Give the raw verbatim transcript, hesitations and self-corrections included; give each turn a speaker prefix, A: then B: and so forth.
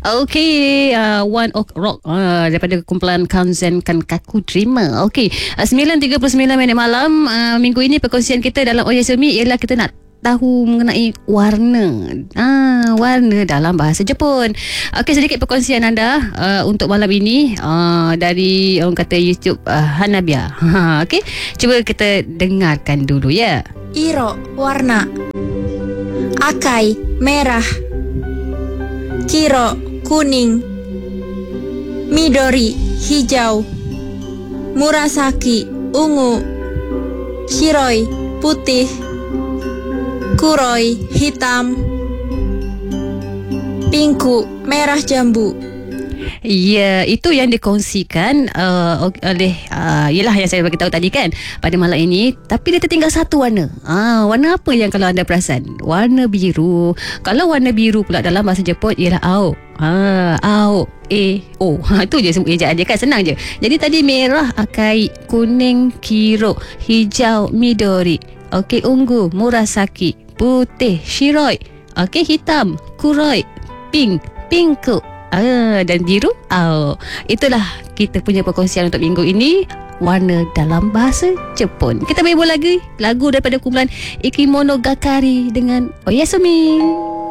A: Okey, uh, One Ok Rock uh, daripada kumpulan Kanzen Kan Kaku Terima. Okey, uh, sembilan tiga puluh sembilan minit malam uh, minggu ini perkongsian kita dalam Oyasumi ialah kita nak tahu mengenai warna. Ah, warna dalam bahasa Jepun. Okey, sedikit perkongsian anda uh, untuk malam ini uh, dari orang kata YouTube uh, Hanabia. Okey, cuba kita dengarkan dulu ya.
B: Iro, warna. Akai, merah. Kiro, kuning. Midori, hijau. Murasaki, ungu. Shiroi, putih. Kuroi, hitam. Pinku, merah jambu.
A: Ya, itu yang dikongsikan uh, oleh uh, ialah yang saya beritahu tadi kan pada malam ini. Tapi dia tertinggal satu warna. Ah, warna apa yang kalau anda perasan? Warna biru. Kalau warna biru pula dalam bahasa Jepun ialah ao. Ah, ao, e, o. Ha, itu je sebut ejaan dia kan, senang je. Jadi tadi merah, akai, kuning, kiro, hijau, midori. Okey, ungu, murasaki, putih, shiroi. Okey, hitam, kuroi, pink, pinku. Ah, dan biru. Oh, itulah kita punya perkongsian untuk minggu ini, warna dalam bahasa Jepun. Kita berburu lagi lagu daripada kumpulan Ikimono Gakari dengan Oyasumi.